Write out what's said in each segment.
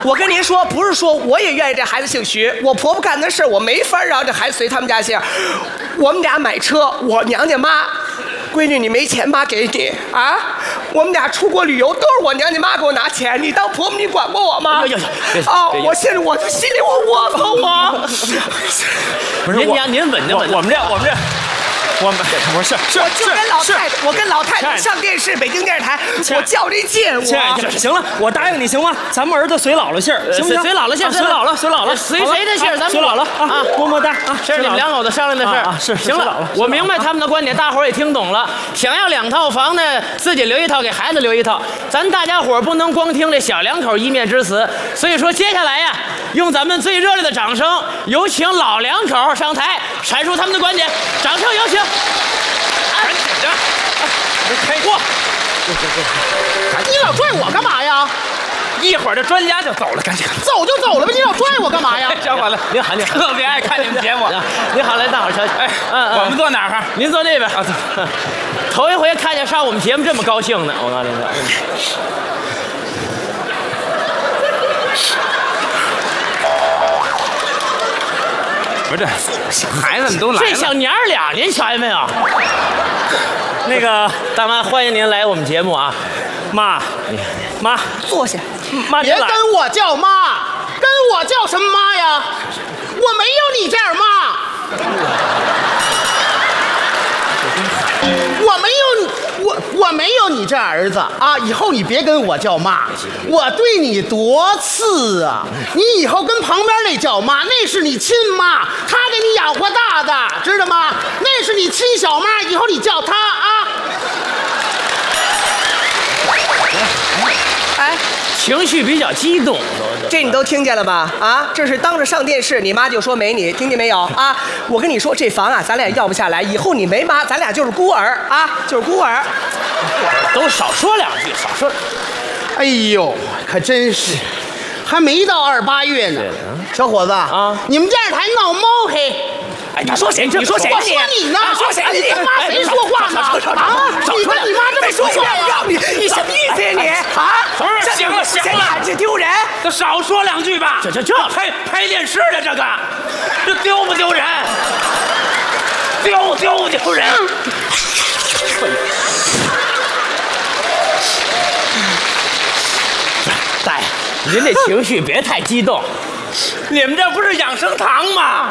我跟您说，不是说我也愿意这孩子姓徐，我婆婆干的事我没法让这孩子随他们家姓。我们俩买车，我娘家妈，闺女你没钱妈给你啊。我们俩出国旅游都是我娘家妈给我拿钱，你当婆婆你管过我吗？我现在我心里我窝疼啊。 不是您稳着，我们这。我跟老太太上电视，北京电视台，我较这劲， 行了，我答应你行吗？咱们儿子随姥姥姓，行不行？ 随姥姥姓， 随姥姥， 随谁的姓？咱们随姥姥啊，么么哒啊！ 这是你们两口子商量的事儿啊，是行了，我明白他们的观点，大伙儿也听懂了。想要2套房呢，自己留1套，给孩子留1套。咱大家伙儿不能光听这小两口一面之词，所以说接下来呀，用咱们最热烈的掌声，有请老两口上台阐述他们的观点，掌声有请。 赶紧的，开过。 你老拽我干嘛呀？ 一会儿这专家就走了，赶紧走就走了呗，你老拽我干嘛呀？ 小伙子，您好，特别爱看你们节目。 您好，来大伙儿瞧瞧。 我们坐哪儿？ 您坐那边。头一回看见上我们节目这么高兴的，我告诉您说。 不是，小孩子们都来了。 这小娘俩，您瞧见没有？ 那个大妈，欢迎您来我们节目啊！ 妈， 坐下。 妈， 别跟我叫妈，跟我叫什么妈呀？我没有你这样妈。我没有你这儿子啊！以后你别跟我叫妈，我对你多次啊！你以后跟旁边那叫妈，那是你亲妈，她给你养活大的，知道吗？那是你亲小妈，以后你叫她啊！ 哎， 情绪比较激动， 这你都听见了吧？啊，这是当着上电视，你妈就说没你，听见没有啊？我跟你说，这房啊，咱俩要不下来，以后你没妈，咱俩就是孤儿啊，就是孤儿。 都少说2句，少说。 哎呦，可真是，还没到28月呢。小伙子啊，你们电视台闹猫黑。 哎，你说谁？你说谁？ 我说你呢？ 说谁？ 你他妈谁说话呢？啊！你跟你妈这么说话呀？ 你什么意思呀你？啊！ 行了， 这丢人！ 就少说2句吧。这拍电视的这丢不丢人？丢人！ 大爷，您这情绪别太激动。 你们这不是养生堂吗？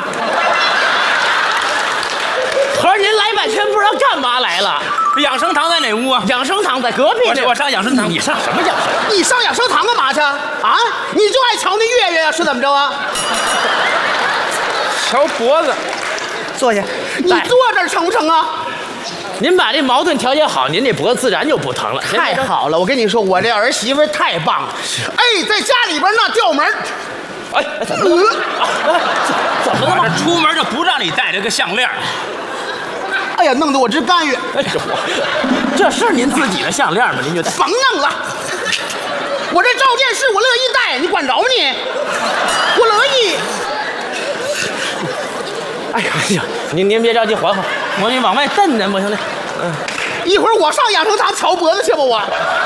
合着您来半天不知道干嘛来了？ 养生堂在哪屋啊？ 养生堂在隔壁。 我上养生堂。 你上什么养生堂？ 你上养生堂干嘛去？啊？你就爱瞧那月月呀？是怎么着啊？ 瞧脖子。 坐下。 你坐这儿成不成啊？ 您把这矛盾调节好，您这脖子自然就不疼了。 太好了，我跟你说，我这儿媳妇太棒了。哎，在家里边那调门。 哎，怎么了？怎么了？ 出门就不让你戴这个项链。 哎呀，弄得我直干预。 哎呦，这是您自己的项链吗？您就戴。 甭弄了，我这照电视我乐意戴，你管着你？我乐意。 哎呀，您别着急，缓缓，我给你往外蹬蹬，不行的。 一会儿我上养生堂瞧脖子去吧，我。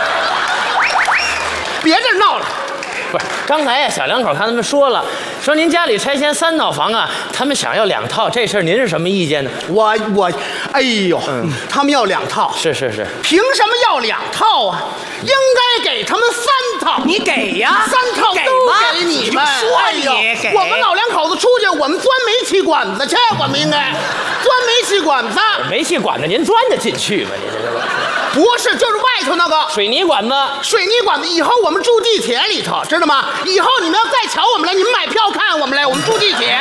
别这闹了。 不是，刚才呀，小两口看他们说了，说您家里拆迁3套房啊，他们想要2套，这事儿您是什么意见呢？ 我，哎呦，他们要2套， 是， 凭什么要2套啊？应该给他们3套， 你给呀 ，3套都给你们。 说你给， 我们老两口子出去，我们钻煤气管子去，我们应该钻煤气管子。 煤气管子您钻得进去吗？您这个不是，就是外头那个水泥管子。 水泥管子，以后我们住地铁里头，知道吗？以后你们要再瞧我们来，你们买票看我们来，我们住地铁。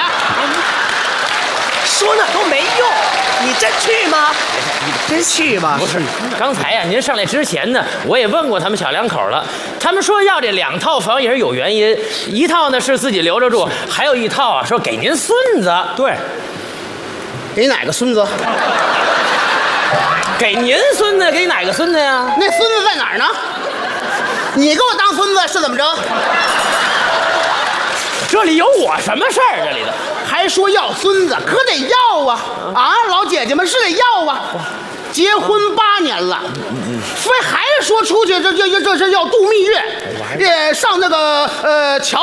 说那都没用，你真去吗？真去吗？ 不是，刚才呀，您上来之前呢，我也问过他们小两口了，他们说要这2套房也是有原因，1套呢是自己留着住，还有1套啊说给您孙子。 对， 给哪个孙子？ 给您孙子？给哪个孙子呀？ 那孙子在哪儿呢？你给我当孙子是怎么着？ 这里有我什么事儿？这里的还说要孙子，可得要啊！啊，老姐姐们是得要啊！结婚8年了， 非还是说出去这是要度蜜月，上那个桥。